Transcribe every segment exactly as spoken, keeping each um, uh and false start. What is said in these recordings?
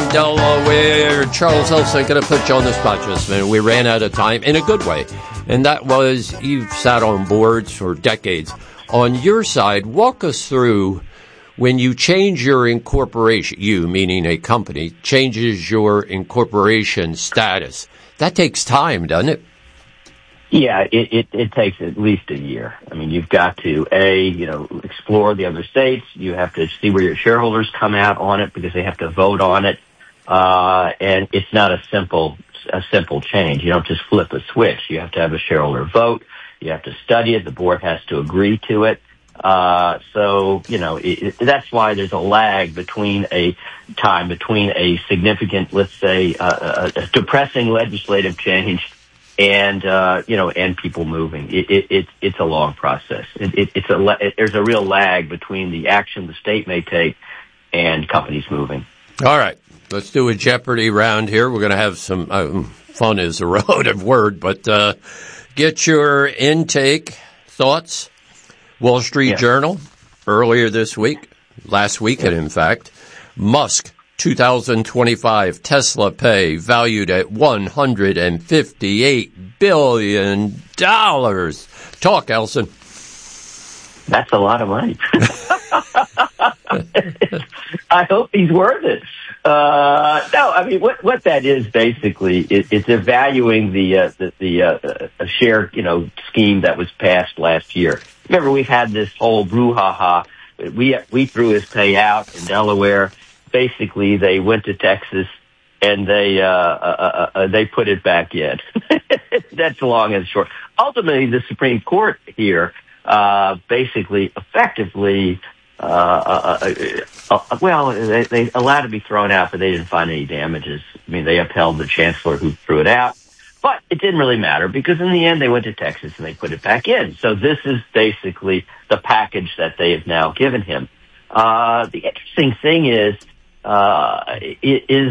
Delaware. Charles Elson, going to put you on the spot just a minute. We ran out of time in a good way. And that was, you've sat on boards for decades. On your side, walk us through when you change your incorporation, you, meaning a company, changes your incorporation status. That takes time, doesn't it? Yeah, it, it, it takes at least a year. I mean, you've got to, A, you know, explore the other states. You have to see where your shareholders come out on it because they have to vote on it. Uh, and it's not a simple, a simple change. You don't just flip a switch. You have to have a shareholder vote. You have to study it. The board has to agree to it. Uh, so, you know, it, it, that's why there's a lag between a time, between a significant, let's say, uh, a, a depressing legislative change and, uh, you know, and people moving. It, it, it, it's a long process. It, it, it's a, it, there's a real lag between the action the state may take and companies moving. All right. Let's do a Jeopardy round here. We're going to have some, um, fun is a relative word, but, uh, get your intake thoughts. Wall Street yeah. Journal, earlier this week, last weekend, in fact, Musk, two thousand twenty-five, Tesla pay valued at one hundred fifty-eight billion dollars. Talk, Elson. That's a lot of money. I hope he's worth it. Uh, no, I mean, what, what that is basically, it, it's valuing the, uh, the, the, uh, uh, share, you know, scheme that was passed last year. Remember, we've had this whole brouhaha. We, we threw his pay out in Delaware. Basically, they went to Texas and they, uh, uh, uh, they put it back in. That's long and short. Ultimately, the Supreme Court here, uh, basically, effectively, Uh, uh, uh, uh, well, they, they allowed it to be thrown out, but they didn't find any damages. I mean, they upheld the chancellor who threw it out, but it didn't really matter because in the end they went to Texas and they put it back in. So this is basically the package that they have now given him. Uh, the interesting thing is, uh, it is,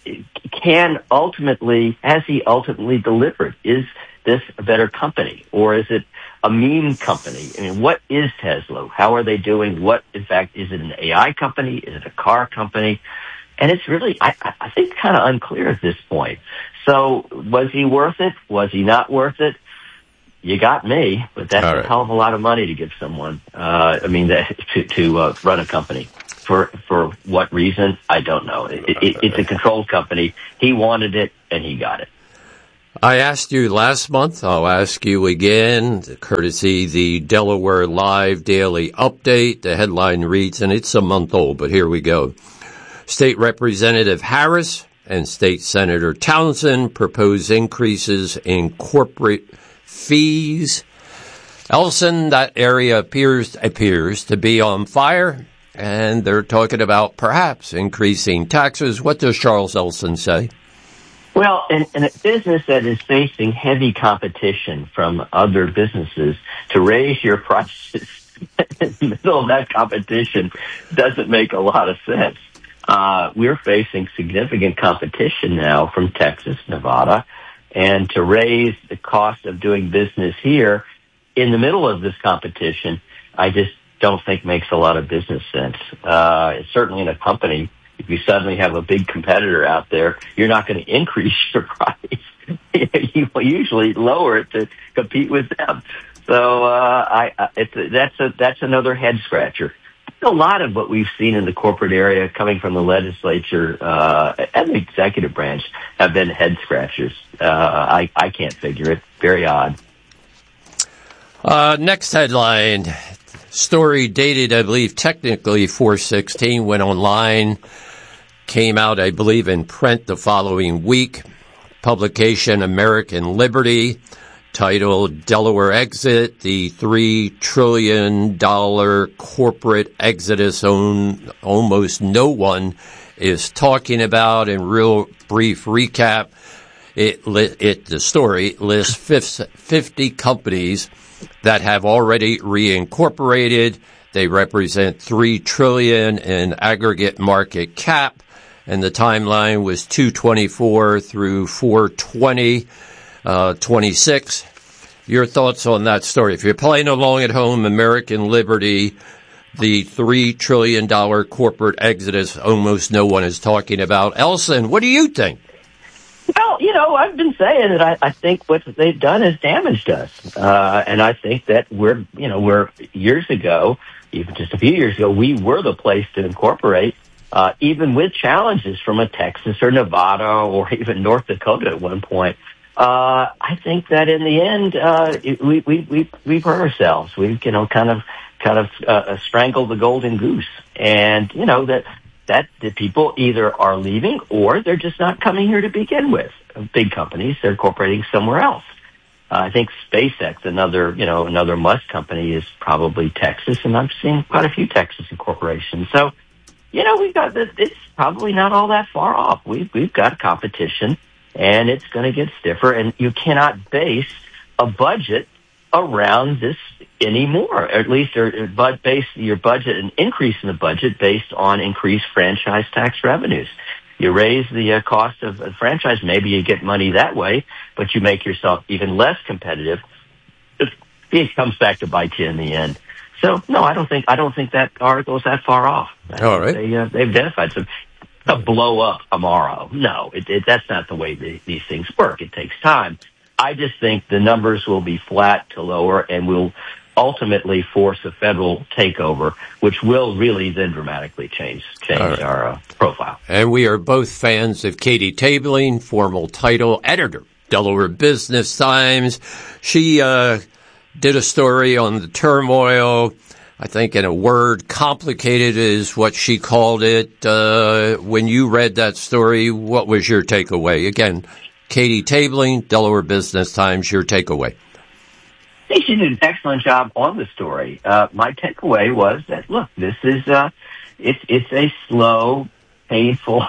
can ultimately, has he ultimately delivered? Is this a better company or is it a meme company? I mean, what is Tesla? How are they doing? What, in fact, is it an A I company? Is it a car company? And it's really, I, I think, kind of unclear at this point. So was he worth it? Was he not worth it? You got me, but that's right. A hell of a lot of money to give someone. Uh, I mean, that, to, to uh, run a company. For for what reason? I don't know. It, it, it's a controlled company. He wanted it, and he got it. I asked you last month, I'll ask you again, courtesy the Delaware Live Daily Update. The headline reads, and it's a month old, but here we go. State Representative Harris and State Senator Townsend propose increases in corporate fees. Elson, that area appears appears to be on fire, and they're talking about perhaps increasing taxes. What does Charles Elson say? Well, in, in a business that is facing heavy competition from other businesses, to raise your prices in the middle of that competition doesn't make a lot of sense. Uh, we're facing significant competition now from Texas, Nevada, and to raise the cost of doing business here in the middle of this competition, I just don't think makes a lot of business sense. Uh, certainly in a company, if you suddenly have a big competitor out there, you're not going to increase your price. You usually lower it to compete with them. So uh, I, I it's a, that's a that's another head scratcher. A lot of what we've seen in the corporate area, coming from the legislature uh, and the executive branch, have been head scratchers. Uh, I I can't figure it. Very odd. Uh, next headline. Story dated, I believe, technically four sixteen, went online, came out, I believe, in print the following week. Publication American Liberty, titled Delaware Exit, the three trillion dollars corporate exodus own almost no one is talking about. In real brief recap, it, it the story lists fifty companies that have already reincorporated. They represent three trillion dollars in aggregate market cap, and the timeline was two twenty-four through four twenty, uh, twenty-six. Your thoughts on that story? If you're playing along at home, American Liberty the three trillion dollars corporate exodus almost no one is talking about. Elson, what do you think? Well, you know, I've been saying that I, I think what they've done has damaged us. Uh, and I think that we're, you know, we're years ago, even just a few years ago, we were the place to incorporate, uh, even with challenges from a Texas or Nevada or even North Dakota at one point. Uh, I think that in the end, uh, it, we, we, we, we've hurt ourselves. We've, you know, kind of, kind of, uh, strangled the golden goose. And, you know, that, that the people either are leaving or they're just not coming here to begin with. Big companies, they're incorporating somewhere else. Uh, I think SpaceX, another, you know, another Musk company, is probably Texas, and I'm seeing quite a few Texas incorporations. So, you know, we've got this, it's probably not all that far off. We've, we've got competition, and it's going to get stiffer, and you cannot base a budget around this anymore, or at least or, but base your budget, an increase in the budget based on increased franchise tax revenues. You raise the uh, cost of a franchise, maybe you get money that way, but you make yourself even less competitive. It, it comes back to bite you in the end. So no, I don't think I don't think that article is that far off. All right, they, uh, they've identified some. To blow up tomorrow. No, it, it, that's not the way the, these things work. It takes time. I just think the numbers will be flat to lower and will ultimately force a federal takeover, which will really then dramatically change change right. our uh, profile. And we are both fans of Katie Tabling, formal title editor, Delaware Business Times. She uh, did a story on the turmoil. I think in a word, complicated is what she called it. Uh, when you read that story, what was your takeaway? Again, Katie Tabling, Delaware Business Times, your takeaway. I think she did an excellent job on the story. Uh, my takeaway was that, look, this is, uh, it's, it's a slow, painful,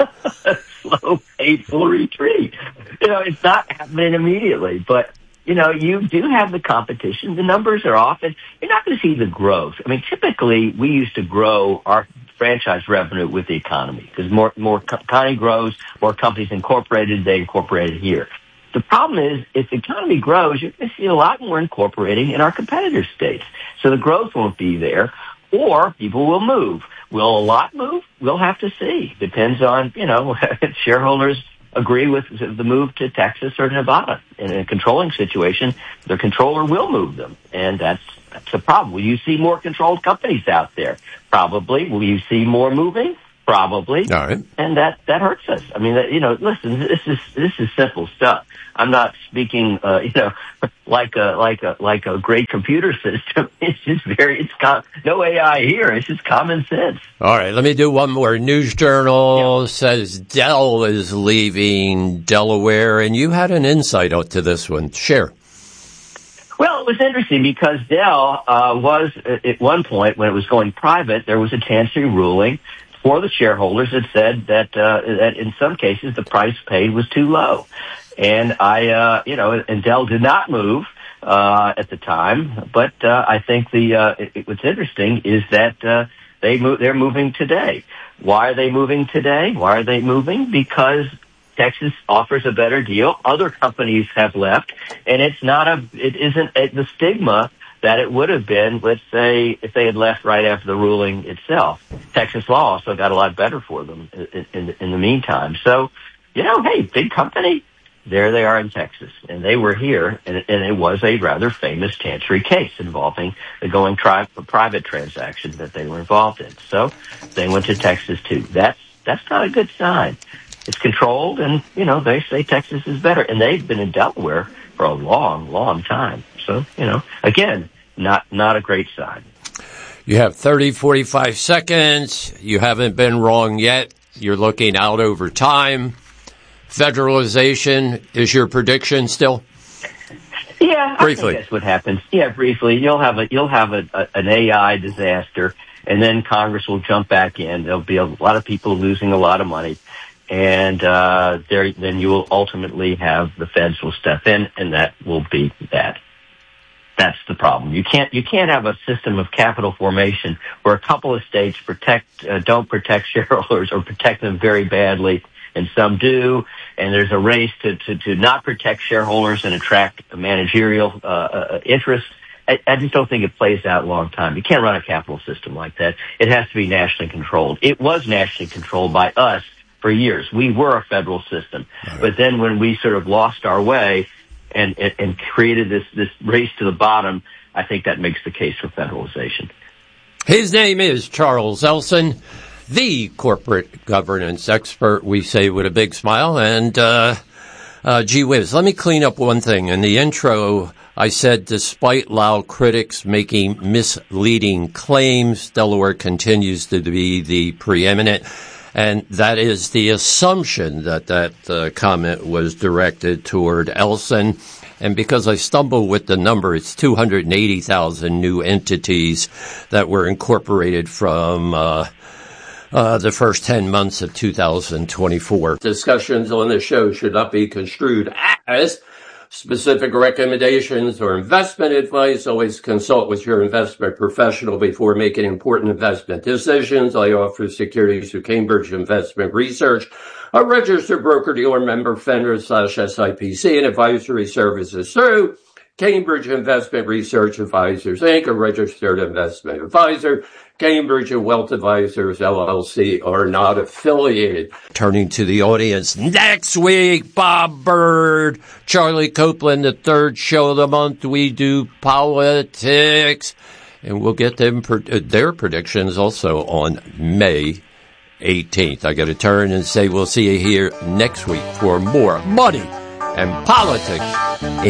slow, painful retreat. You know, it's not happening immediately, but you know, you do have the competition. The numbers are off, and you're not going to see the growth. I mean, typically, we used to grow our franchise revenue with the economy because more more economy grows, more companies incorporated, they incorporated here. The problem is, if the economy grows, you're going to see a lot more incorporating in our competitor states. So the growth won't be there, or people will move. Will a lot move? We'll have to see. Depends on, you know, shareholders agree with the move to Texas or Nevada. In a controlling situation, the controller will move them, and that's that's a problem. Will you see more controlled companies out there? Probably. Will you see more moving? Probably. All right. And that that hurts us. I mean, you know, listen, this is this is simple stuff. I'm not speaking, uh, you know, like a like a like a great computer system. It's just very, it's com- no A I here. It's just common sense. All right, let me do one more. News Journal yeah. says Dell is leaving Delaware, and you had an insight to this one. Share. Well, it was interesting because Dell uh, was at one point when it was going private, there was a chancery ruling for the shareholders that said that uh, that in some cases the price paid was too low. And I, uh, you know, and Dell did not move, uh, at the time, but, uh, I think the, uh, it, what's interesting is that, uh, they move, they're moving today. Why are they moving today? Why are they moving? Because Texas offers a better deal. Other companies have left, and it's not a, it isn't a, the stigma that it would have been, let's say, if they had left right after the ruling itself. Texas law also got a lot better for them in, in, in the meantime. So, you know, hey, big company. There they are in Texas, and they were here, and, and it was a rather famous chancery case involving the going tri- private transaction that they were involved in. So they went to Texas too. That's that's not a good sign. It's controlled, and you know they say Texas is better, and they've been in Delaware for a long, long time. So you know, again, not not a great sign. You have thirty, forty-five seconds. You haven't been wrong yet. You're looking out over time. Federalization is your prediction still? Yeah, briefly. I think that's what happens. Yeah, briefly. You'll have a you'll have a, a, an A I disaster, and then Congress will jump back in. There'll be a lot of people losing a lot of money, and uh, there then you will ultimately have the feds will step in, and that will be that. That's the problem. You can't you can't have a system of capital formation where a couple of states protect uh, don't protect shareholders or protect them very badly, and some do, and there's a race to, to, to not protect shareholders and attract managerial uh, uh, interest. I, I just don't think it plays out a long time. You can't run a capital system like that. It has to be nationally controlled. It was nationally controlled by us for years. We were a federal system. Right. But then when we sort of lost our way and, and, and created this, this race to the bottom, I think that makes the case for federalization. His name is Charles Elson, the corporate governance expert, we say with a big smile. And, uh, uh, gee whiz, let me clean up one thing. In the intro, I said, despite loud critics making misleading claims, Delaware continues to be the preeminent. And that is the assumption that that uh, comment was directed toward Elson. And because I stumbled with the number, it's two hundred eighty thousand new entities that were incorporated from uh, uh, the first ten months of two thousand twenty-four. Discussions on the show should not be construed as specific recommendations or investment advice. Always consult with your investment professional before making important investment decisions. I offer securities through Cambridge Investment Research, a registered broker-dealer member, FINRA slash S I P C, and advisory services through Cambridge Investment Research Advisors, Incorporated, a registered investment advisor. Cambridge and Wealth Advisors, L L C, are not affiliated. Turning to the audience, next week, Bob Bird, Charlie Copeland, the third show of the month, we do politics. And we'll get them their predictions also on May eighteenth. I got to turn and say we'll see you here next week for more money and politics.